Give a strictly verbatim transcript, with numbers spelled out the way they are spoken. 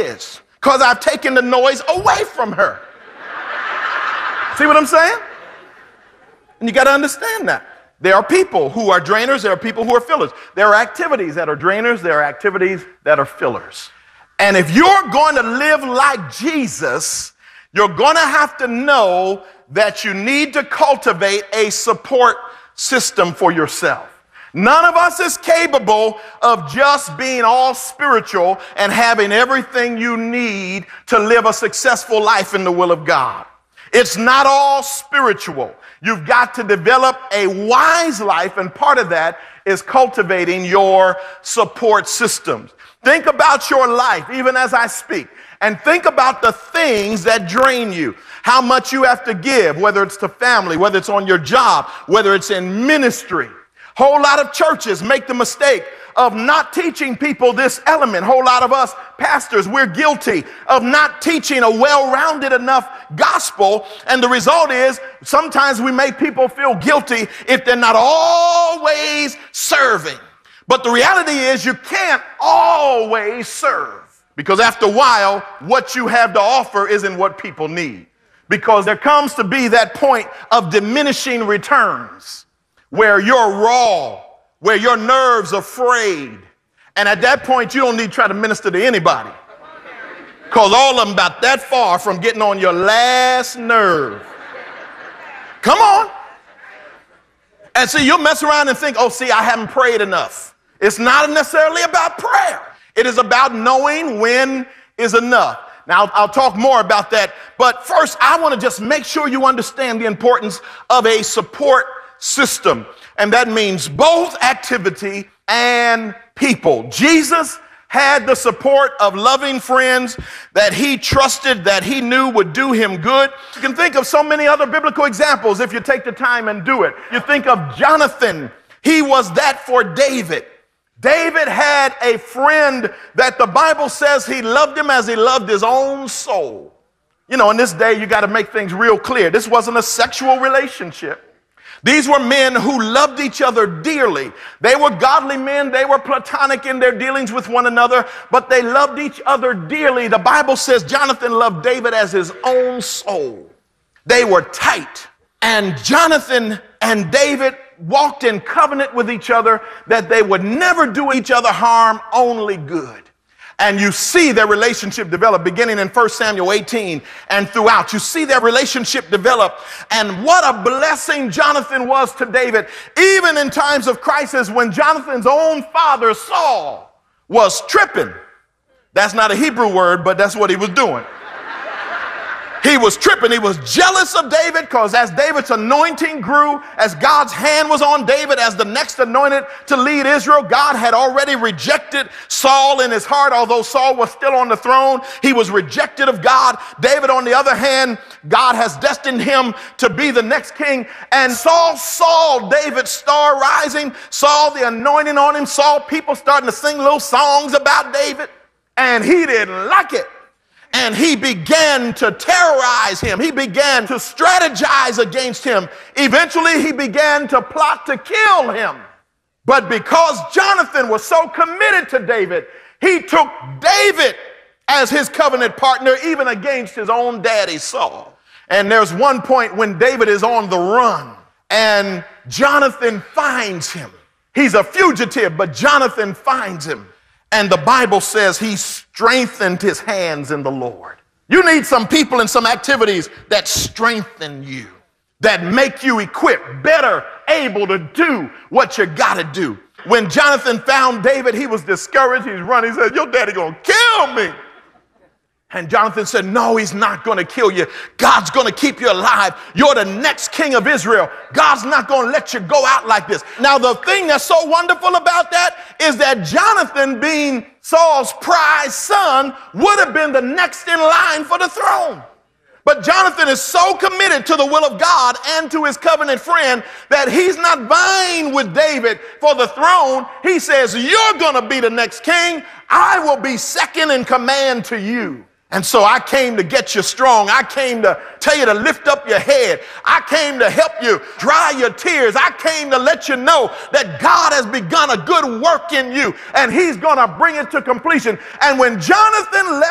is, because I've taken the noise away from her. See what I'm saying? And you got to understand that. There are people who are drainers. There are people who are fillers. There are activities that are drainers. There are activities that are fillers. And if you're going to live like Jesus, you're going to have to know that you need to cultivate a support system for yourself. None of us is capable of just being all spiritual and having everything you need to live a successful life in the will of God. It's not all spiritual. You've got to develop a wise life, and part of that is cultivating your support systems. Think about your life, even as I speak, and think about the things that drain you. How much you have to give, whether it's to family, whether it's on your job, whether it's in ministry. Whole lot of churches make the mistake of not teaching people this element. Whole lot of us pastors, we're guilty of not teaching a well-rounded enough gospel. And the result is sometimes we make people feel guilty if they're not always serving. But the reality is you can't always serve, because after a while, what you have to offer isn't what people need. Because there comes to be that point of diminishing returns where you're raw, where your nerves are frayed. And at that point, you don't need to try to minister to anybody, because all of them about that far from getting on your last nerve. Come on. And see, you'll mess around and think, oh, see, I haven't prayed enough. It's not necessarily about prayer. It is about knowing when is enough. Now, I'll, I'll talk more about that. But first, I want to just make sure you understand the importance of a support system. And that means both activity and people. Jesus had the support of loving friends that he trusted, that he knew would do him good. You can think of so many other biblical examples if you take the time and do it. You think of Jonathan. He was that for David. David had a friend that the Bible says he loved him as he loved his own soul. You know, in this day, you got to make things real clear. This wasn't a sexual relationship. These were men who loved each other dearly. They were godly men. They were platonic in their dealings with one another, but they loved each other dearly. The Bible says Jonathan loved David as his own soul. They were tight. And Jonathan and David walked in covenant with each other that they would never do each other harm, only good. And you see their relationship develop beginning in First Samuel eighteen and throughout. You see their relationship develop. And what a blessing Jonathan was to David, even in times of crisis when Jonathan's own father, Saul, was tripping. That's not a Hebrew word, but that's what he was doing. He was tripping. He was jealous of David, because as David's anointing grew, as God's hand was on David as the next anointed to lead Israel, God had already rejected Saul in his heart. Although Saul was still on the throne, he was rejected of God. David, on the other hand, God has destined him to be the next king. And Saul saw David's star rising, saw the anointing on him, saw people starting to sing little songs about David, and he didn't like it. And he began to terrorize him. He began to strategize against him. Eventually, he began to plot to kill him. But because Jonathan was so committed to David, he took David as his covenant partner, even against his own daddy, Saul. And there's one point when David is on the run, and Jonathan finds him. He's a fugitive, but Jonathan finds him. And the Bible says he strengthened his hands in the Lord. You need some people and some activities that strengthen you, that make you equipped, better able to do what you got to do. When Jonathan found David, he was discouraged. He's running. He said, your daddy going to kill me. And Jonathan said, no, he's not going to kill you. God's going to keep you alive. You're the next king of Israel. God's not going to let you go out like this. Now, the thing that's so wonderful about that is that Jonathan, being Saul's prized son, would have been the next in line for the throne. But Jonathan is so committed to the will of God and to his covenant friend that he's not vying with David for the throne. He says, you're going to be the next king. I will be second in command to you. And so I came to get you strong. I came to tell you to lift up your head. I came to help you dry your tears. I came to let you know that God has begun a good work in you, and he's going to bring it to completion. And when Jonathan left